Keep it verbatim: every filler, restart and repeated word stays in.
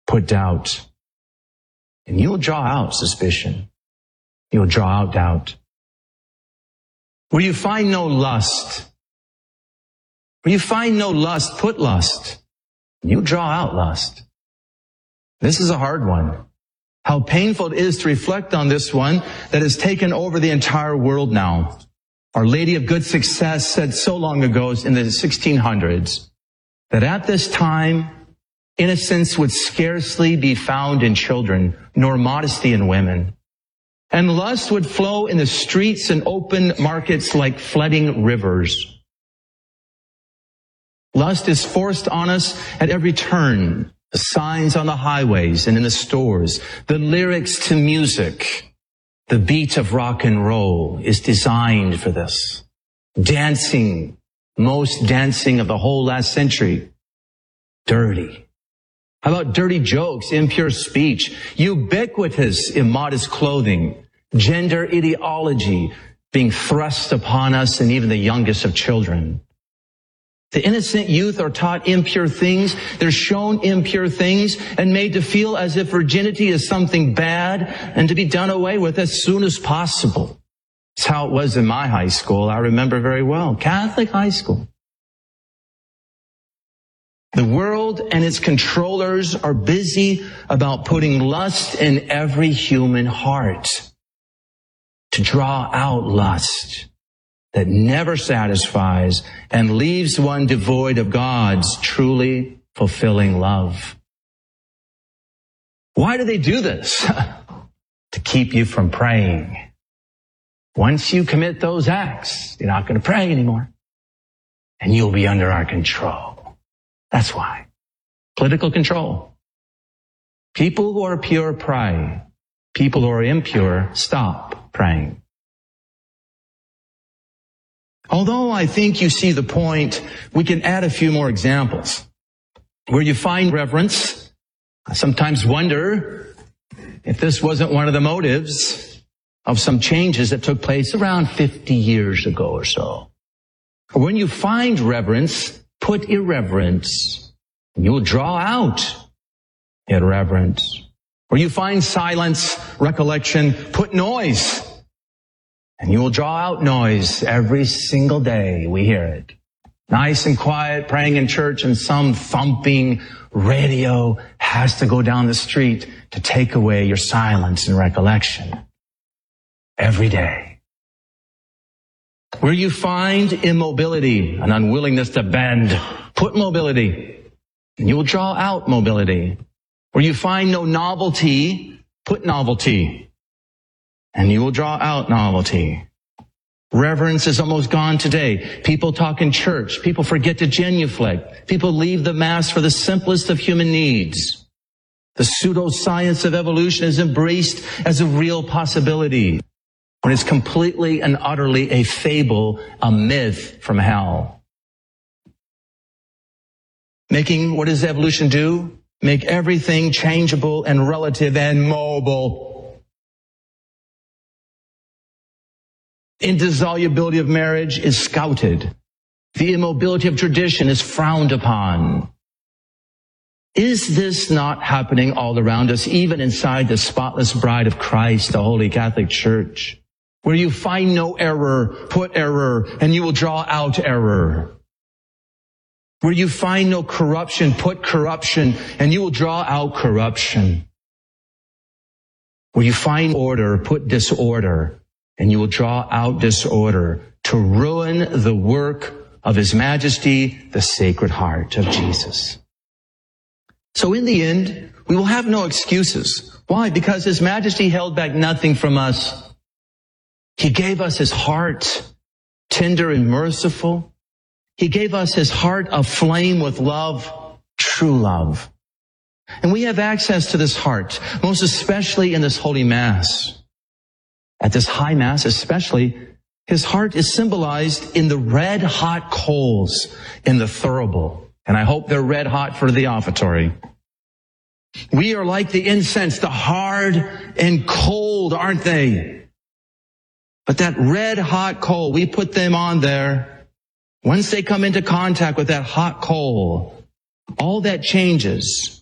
put doubt. And you'll draw out suspicion. You'll draw out doubt. Where you find no lust, where you find no lust, put lust. You'll draw out lust. This is a hard one. How painful it is to reflect on this one that has taken over the entire world now. Our Lady of Good Success said so long ago in the sixteen hundreds that at this time, innocence would scarcely be found in children, nor modesty in women. And lust would flow in the streets and open markets like flooding rivers. Lust is forced on us at every turn. The signs on the highways and in the stores, the lyrics to music, the beat of rock and roll is designed for this. Dancing, most dancing of the whole last century, dirty. How about dirty jokes, impure speech, ubiquitous immodest clothing, gender ideology being thrust upon us and even the youngest of children? The innocent youth are taught impure things. They're shown impure things and made to feel as if virginity is something bad and to be done away with as soon as possible. That's how it was in my high school. I remember very well. Catholic high school. The world and its controllers are busy about putting lust in every human heart to draw out lust that never satisfies and leaves one devoid of God's truly fulfilling love. Why do they do this? To keep you from praying. Once you commit those acts, you're not going to pray anymore. And you'll be under our control. That's why. Political control. People who are pure pray. People who are impure stop praying. Although I think you see the point, we can add a few more examples. Where you find reverence, I sometimes wonder if this wasn't one of the motives of some changes that took place around fifty years ago or so. When you find reverence, put irreverence. You will draw out irreverence. Where you find silence, recollection, put noise. And you will draw out noise every single day. We hear it. Nice and quiet, praying in church, and some thumping radio has to go down the street to take away your silence and recollection. Every day. Where you find immobility, an unwillingness to bend, put mobility. And you will draw out mobility. Where you find no novelty, put novelty. And you will draw out novelty. Reverence is almost gone today. People talk in church. People forget to genuflect. People leave the Mass for the simplest of human needs. The pseudoscience of evolution is embraced as a real possibility, when it's completely and utterly a fable, a myth from hell. Making, what does evolution do? Make everything changeable and relative and mobile. Indissolubility of marriage is scouted. The immobility of tradition is frowned upon. Is this not happening all around us, even inside the spotless bride of Christ, the Holy Catholic Church? Where you find no error, put error, and you will draw out error. Where you find no corruption, put corruption, and you will draw out corruption. Where you find order, put disorder, and you will draw out disorder to ruin the work of His Majesty, the Sacred Heart of Jesus. So in the end, we will have no excuses. Why? Because His Majesty held back nothing from us. He gave us His heart, tender and merciful. He gave us His heart aflame with love, true love. And we have access to this heart, most especially in this Holy Mass. At this high Mass especially, His heart is symbolized in the red hot coals in the thurible. And I hope they're red hot for the offertory. We are like the incense, the hard and cold, aren't they? But that red hot coal, we put them on there. Once they come into contact with that hot coal, all that changes.